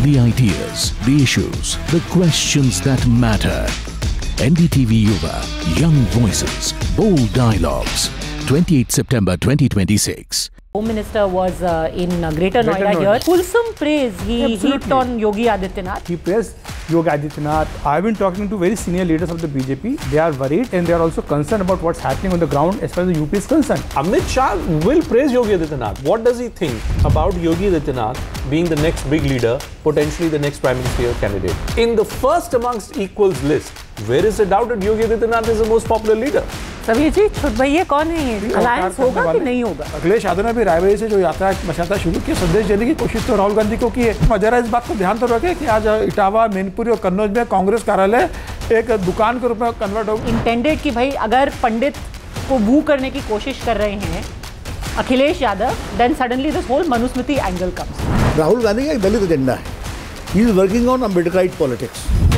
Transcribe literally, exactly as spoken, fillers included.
The ideas, the issues, the questions that matter. N D T V Yuva, young voices, bold dialogues. twenty-eighth September twenty twenty-six. Home Minister was uh, in uh, Greater, Greater Noida, Noida here. Fulsome praise he heaped on Yogi Adityanath. He praised Yogi Adityanath. I've been talking to very senior leaders of the B J P. They are worried and they are also concerned about what's happening on the ground as far as the U P is concerned. Amit Shah will praise Yogi Adityanath. What does he think about Yogi Adityanath being the next big leader, potentially the next Prime Ministerial candidate? In the first amongst equals list, where is the doubt that Yogi Adityanath is the most popular leader? सभी जी छोट भैया कौन है ये? Alliance होगा कि नहीं होगा? अखिलेश यादव ने भी रायबरेली से जो यात्रा मचाता शुरू की, संदेश देने की कोशिश तो राहुल गांधी को की है। जरा इस बात को ध्यान तो रखें कि आज इटावा, मैनपुरी और कन्नौज में कांग्रेस कार्यालय एक दुकान के रूप में कन्वर्ट हो। इंटेंडेड कि भाई अगर पंडित को बू करने की कोशिश कर रहे हैं Akhilesh Yadav, then suddenly this whole Manusmriti angle comes. Rahul Gandhi का एक दलित एजेंडा है. He is working on Ambedkarite politics.